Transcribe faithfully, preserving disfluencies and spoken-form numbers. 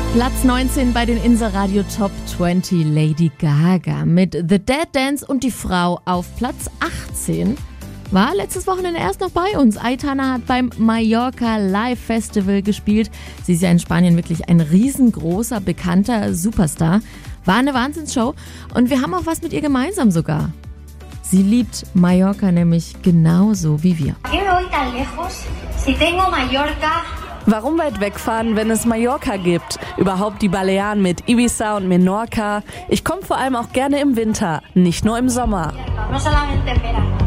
Platz neunzehn bei den Insa Radio Top zwanzig, Lady Gaga mit The Dead Dance und die Frau auf Platz achtzehn. War letztes Wochenende erst noch bei uns. Aitana hat beim Mallorca Live Festival gespielt. Sie ist ja in Spanien wirklich ein riesengroßer, bekannter Superstar. War eine Wahnsinnsshow und wir haben auch was mit ihr gemeinsam sogar. Sie liebt Mallorca nämlich genauso wie wir. Warum weit wegfahren, wenn es Mallorca gibt? Überhaupt die Balearen mit Ibiza und Menorca. Ich komme vor allem auch gerne im Winter, nicht nur im Sommer.